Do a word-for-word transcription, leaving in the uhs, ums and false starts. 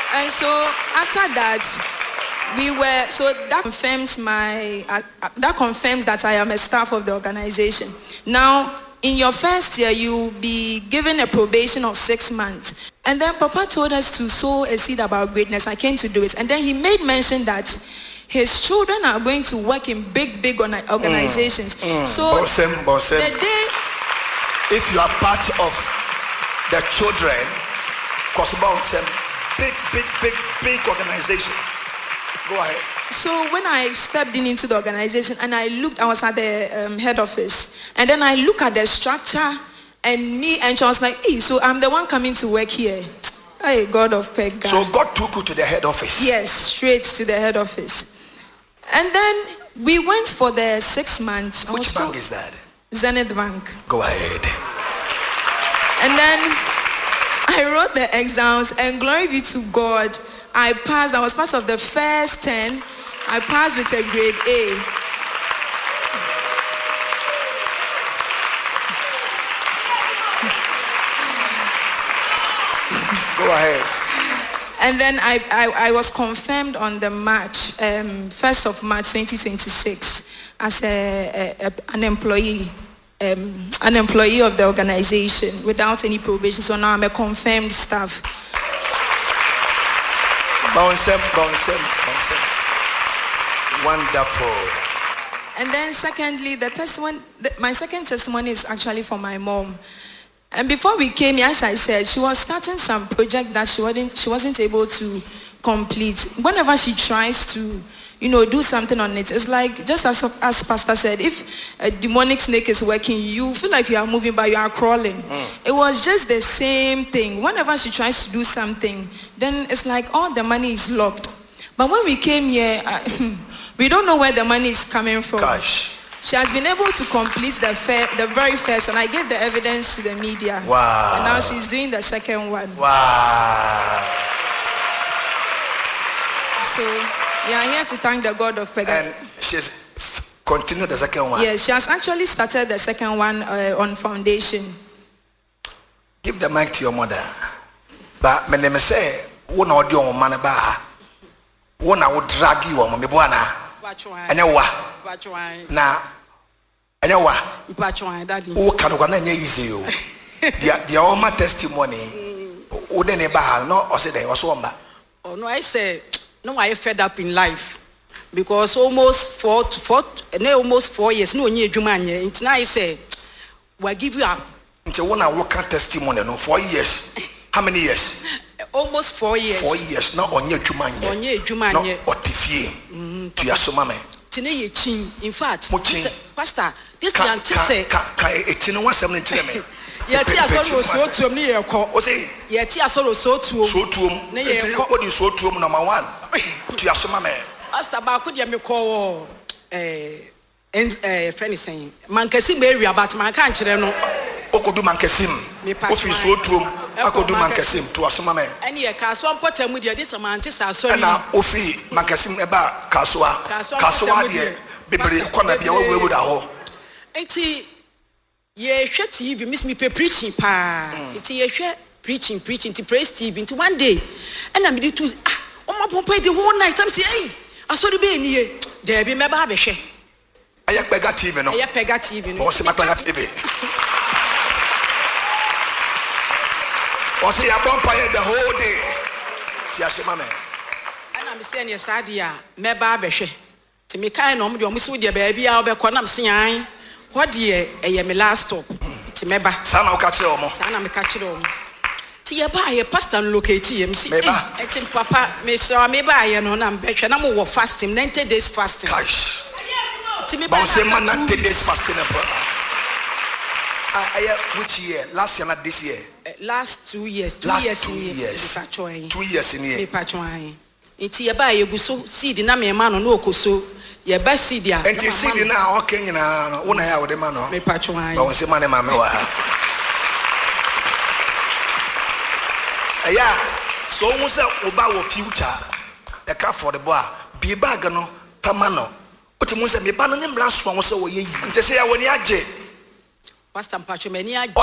And so after that, we were, so that confirms my, uh, uh, that confirms that I am a staff of the organization. Now, in your first year, you'll be given a probation of six months. And then Papa told us to sow a seed about greatness. I came to do it. And then he made mention that his children are going to work in big, big organizations. Mm, mm. So Bosem, Bosem. the day, if you are part of the children, because Bosem, big, big, big, big organizations. Go ahead. So when I stepped in into the organization and I looked, I was at the um, head office, and then I look at the structure, and me and John was like, hey, so I'm the one coming to work here. Hey, God of Pega. So God took you to the head office? Yes, straight to the head office. And then we went for the six months. Which bank is that? Zenith Bank. Go ahead. And then I wrote the exams, and glory be to God, I passed. I was part of the first ten. I passed with a grade A. Go ahead. And then I, I, I was confirmed on the March, um, first of March twenty twenty-six, as a, a, a, an employee, um, an employee of the organization without any probation. So now I'm a confirmed staff. Bouncem, bouncem, bouncem. Wonderful. And then secondly, the testimony, the, my second testimony is actually for my mom. And before we came here, as I said, she was starting some project that she wasn't, she wasn't able to complete. Whenever she tries to, you know, do something on it, it's like, just as, as Pastor said, if a demonic snake is working, you feel like you are moving, but you are crawling. Mm. It was just the same thing. Whenever she tries to do something, then it's like all the money is locked. But when we came here, I, we don't know where the money is coming from. Gosh. She has been able to complete the fair, the very first, and I gave the evidence to the media. Wow. And now she's doing the second one. Wow. So we are here to thank the God of Pega. And she's f- continued the second one. Yes, she has actually started the second one uh, on foundation. Give the mic to your mother. But my name is say, one audio on man ba. One I would drag you on my buana. And you wa. Na and you wa. Oh, can one easy you. The all my testimony. Wouldn't a bar, no, or say they was one bar. Oh no, I say no, I fed up in life because almost four to four, no, almost four years. No, near Jumania. It's nice. Say, we give you up. Until one I work at testimony. No, four years. How many years? Almost four years. Four years. Not on your Jumania. On your Jumania. Not Otifie. To your sumame. Tine chin. In fact, Pastor, this young say, can it in one seven to me? Yet, I saw so to me. O say, yet, I saw so to so to what is so to number one to your sumame. Pastor Bakudia me call a friend is saying, Mancasim area, but my country, no. Okodu Mancasim. Office so to Akodu Mancasim to a sumame. And here, Caswan Potter with your disamantis are so. And now, Ofi Mancasim Eba Casua, Casua, dear, Bibri, Quanabia, we would have. Eighty. Ye shut T V, miss me preaching pa. It's ye preaching, preaching to praise T V into one day. And I'm to ah, oh my papa the whole night. I'm saying, hey, I saw the baby here. There be my baby share. I have Pega T V, no? I have Pega T V. What's the Pega T V? What's the Abon the whole day? Tiashe mame. And I'm saying, yes, Adia, my baby share. To me, kind of, you must with your baby, I'll be calling, I'm saying, what dear, I am a last stop. Timeba. Sana catch you more. Sana me catch you. Tia buy a pastor locate him. See, it's in Papa, Mister Ameba, and on I'm better. And I'm fasting, ninety days fasting. Gosh. Timeba, say, ninety days fasting. I which year? Last year, not this year. Last two years. Two last years. Two years. Two years in here. Me patchoy. It's here by you so see the name man no koso. Ye best see dia. And you see now, okay, you know, one I have the man. Me patchoy. But we say man, mamma. Yeah, so we say about our future. The car for the boy. Be bagano, tamano. But you must say me ban on him last one was so ye. They say I want ya. Pastor Pacho, many